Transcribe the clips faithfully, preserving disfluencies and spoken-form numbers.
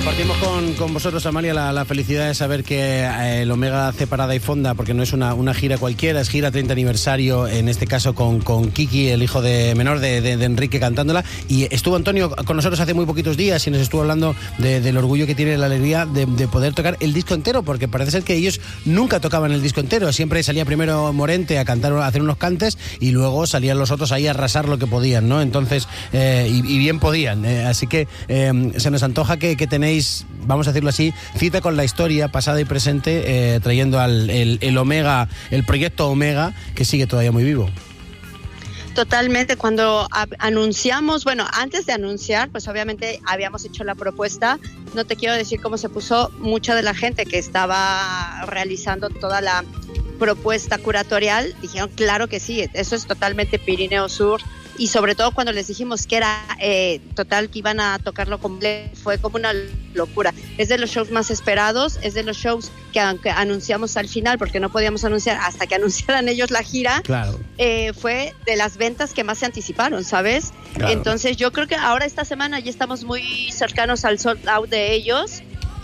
Compartimos con, con vosotros, Amalia, la, la felicidad de saber que eh, el Omega hace parada y fonda, porque no es una, una gira cualquiera, es gira treinta aniversario, en este caso con, con Kiki, el hijo de menor de, de, de Enrique, cantándola. Y estuvo Antonio con nosotros hace muy poquitos días y nos estuvo hablando de, del orgullo que tiene, la alegría de, de poder tocar el disco entero, porque parece ser que ellos nunca tocaban el disco entero. Siempre salía primero Morente a cantar, a hacer unos cantes, y luego salían los otros ahí a arrasar lo que podían, ¿no? Entonces, eh, y, y bien podían. Eh, así que eh, se nos antoja que, que tenéis, vamos a decirlo así, cita con la historia pasada y presente, eh, trayendo al el, el Omega, el proyecto Omega, que sigue todavía muy vivo. Totalmente. Cuando a- anunciamos, bueno, antes de anunciar, pues obviamente habíamos hecho la propuesta. No te quiero decir cómo se puso mucha de la gente que estaba realizando toda la propuesta curatorial. Dijeron, claro que sí, eso es totalmente Pirineo Sur. Y sobre todo cuando les dijimos que era eh, total, que iban a tocarlo completo, fue como una locura. Es de los shows más esperados, es de los shows que, que anunciamos al final, porque no podíamos anunciar hasta que anunciaran ellos la gira. Claro. Eh, fue de las ventas que más se anticiparon, ¿sabes? Claro. Entonces yo creo que ahora esta semana ya estamos muy cercanos al sold out de ellos,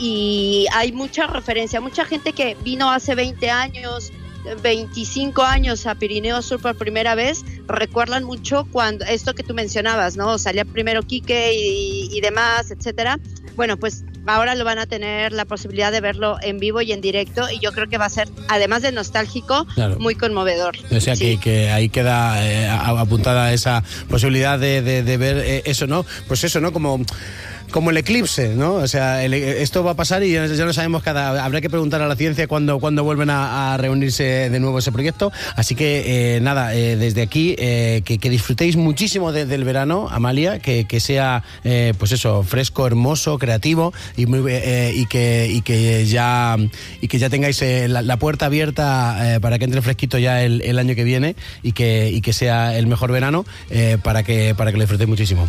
y hay mucha referencia, mucha gente que vino hace veinte años, veinticinco años a Pirineo Sur por primera vez, recuerdan mucho cuando esto que tú mencionabas, ¿no? Salía primero Quique y, y demás, etcétera. Bueno, pues ahora lo van a tener la posibilidad de verlo en vivo y en directo, y yo creo que va a ser, además de nostálgico, claro, muy conmovedor. O sea, sí. que, que ahí queda eh, apuntada esa posibilidad de, de, de ver eh, eso, ¿no? Pues eso, ¿no? Como... Como el eclipse, ¿no? O sea, el, esto va a pasar y ya, ya no sabemos cada... Habrá que preguntar a la ciencia cuándo, cuándo vuelven a, a reunirse de nuevo ese proyecto. Así que, eh, nada, eh, desde aquí, eh, que, que disfrutéis muchísimo de, del verano, Amalia, que, que sea, eh, pues eso, fresco, hermoso, creativo, y, muy, eh, y, que, y, que, ya, y que ya tengáis eh, la, la puerta abierta eh, para que entre fresquito ya el, el año que viene, y que, y que sea el mejor verano eh, para, que, para que lo disfrutéis muchísimo.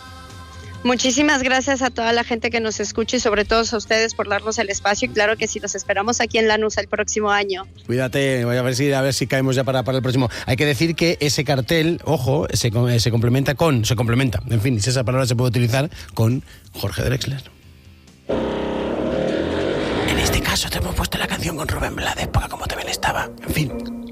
Muchísimas gracias a toda la gente que nos escucha, y sobre todo a ustedes por darnos el espacio, y claro que sí, los esperamos aquí en Lanús el próximo año. Cuídate, voy a ver si, a ver si caemos ya para, para el próximo. Hay que decir que ese cartel, ojo, se, se complementa con, se complementa, en fin, si esa palabra se puede utilizar, con Jorge Drexler. En este caso te hemos puesto la canción con Rubén Blades, porque como también estaba, en fin...